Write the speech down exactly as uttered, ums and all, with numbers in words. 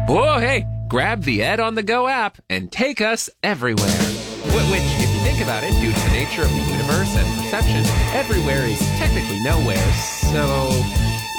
Whoa, hey, grab the Ed on the Go app and take us everywhere. Wh- Which, if you think about it, due to the nature of the universe and perception, everywhere is technically nowhere, so